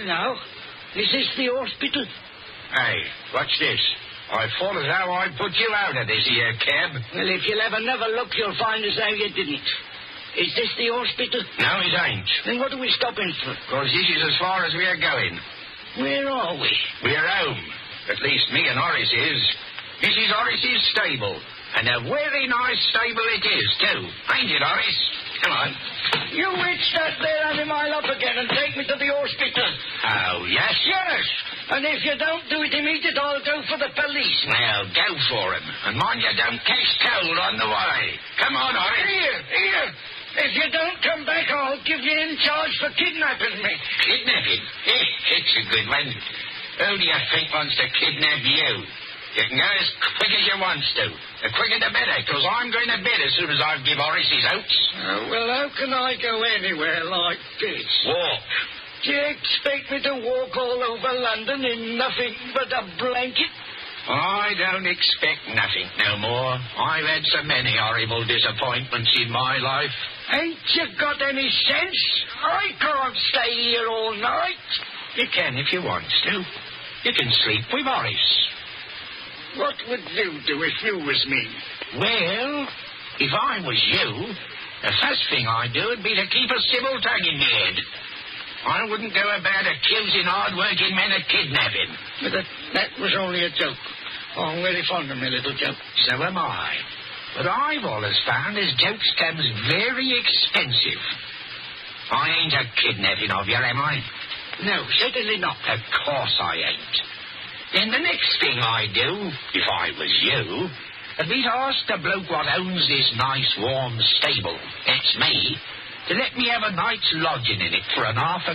now. Is this the hospital? Hey, watch this. I thought as how I'd put you out of this here cab. Well, if you'll have another look, you'll find as how you didn't. Is this the hospital? No, it ain't. Then what are we stopping for? Because this is as far as we're going. Where are we? We're home. At least me and Horace is. This is Horace's stable. And a very nice stable it is, too. Ain't it, Horace? Come on. You hitch that there animal up again and take me to the hospital. Oh, yes? Yes. And if you don't do it immediate, I'll go for the police. Well, go for him. And mind you don't catch cold on the way. Come on, Horace. Here. If you don't come back, I'll give you in charge for kidnapping me. Kidnapping? It's a good one. Who do you think wants to kidnap you? You can go as quick as you want to. The quicker the better, because I'm going to bed as soon as I give Horace his oats. Oh, well, how can I go anywhere like this? Walk. Do you expect me to walk all over London in nothing but a blanket? I don't expect nothing no more. I've had so many horrible disappointments in my life. Ain't you got any sense? I can't stay here all night. You can if you want to. You can sleep with Horace. What would you do if you was me? Well, if I was you, the first thing I'd do would be to keep a civil tongue in my head. I wouldn't go about accusing hard-working men of kidnapping. But that was only a joke. Oh, I'm very fond of my little joke. So am I. But I've always found as jokes comes very expensive. I ain't a kidnapping of you, am I? No, certainly not. Of course I ain't. Then the next thing I'd do, if I was you, would be to ask the bloke what owns this nice warm stable, that's me, to let me have a night's lodging in it for an £0.50.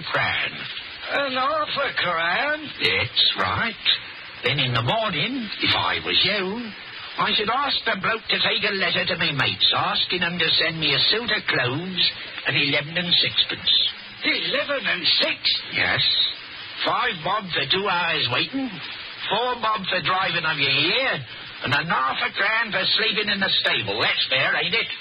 £0.50? That's right. Then in the morning, if I was you, I should ask the bloke to take a letter to me mates asking them to send me a suit of clothes and 11 and sixpence. 11 and 6? Yes. 5 bob for 2 hours waiting, 4 bob for driving of your ear, and £0.50 for sleeping in the stable. That's fair, ain't it?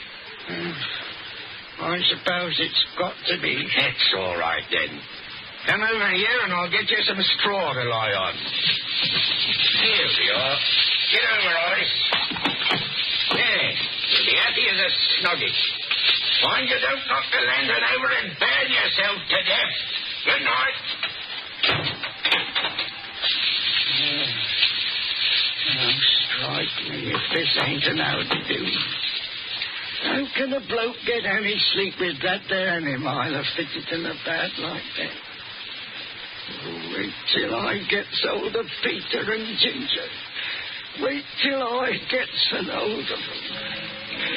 I suppose it's got to be. That's all right, then. Come over here and I'll get you some straw to lie on. Here we are. Get over, Horace. There. You'll be happy as a snugget. Mind you don't knock the lantern over and burn yourself to death. Good night. Now strike me if this ain't an how to do. How can a bloke get any sleep with that there animal fitted in a bed like that? Oh, wait till I gets hold of Peter and Ginger. Wait till I gets an hold of them.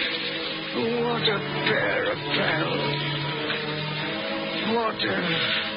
What a pair of pals. What a...